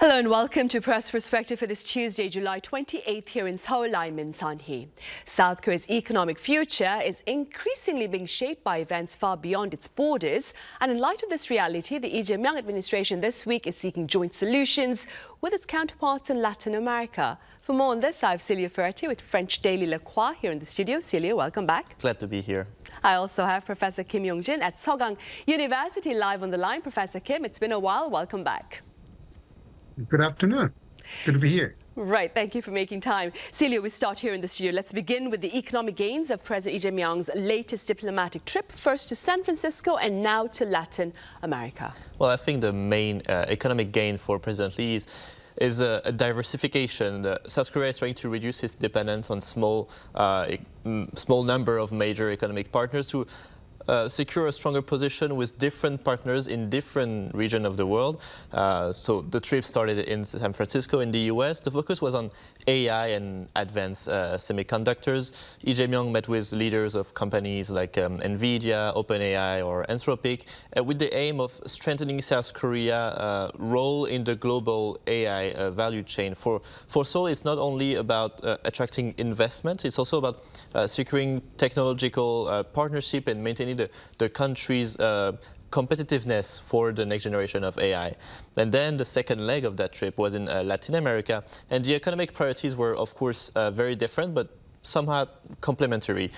Hello and welcome to Press Perspective for this Tuesday, July 28th here in Seoul. I'm Min Sun-hee. South Korea's economic future is increasingly being shaped by events far beyond its borders. And in light of this reality, the Lee Jae-myung administration this week is seeking joint solutions with its counterparts in Latin America. For more on this, I have Celia Ferretti with French daily Le Croix here in the studio. Celia, welcome back. Glad to be here. I also have Professor Kim Yong-jin at Seogang University live on the line. Professor Kim, it's been a while. Welcome back. Good afternoon. Good to be here. Right, thank you for making time. Celia, we start here in the studio. Let's begin with the economic gains of President Lee Jae-myung's latest diplomatic trip, first to San Francisco and now to Latin America. Well, I think the main economic gain for President Lee is a diversification. South Korea is trying to reduce its dependence on small number of major economic partners to secure a stronger position with different partners in different regions of the world. So the trip started in San Francisco in the US. The focus was on AI and advanced semiconductors. Lee Jae-myung met with leaders of companies like NVIDIA, OpenAI or Anthropic with the aim of strengthening South Korea's role in the global AI value chain. For Seoul, it's not only about attracting investment, it's also about securing technological partnership and maintaining the country's competitiveness for the next generation of AI. And then the second leg of that trip was in Latin America. And the economic priorities were, of course, very different, but somehow complementary.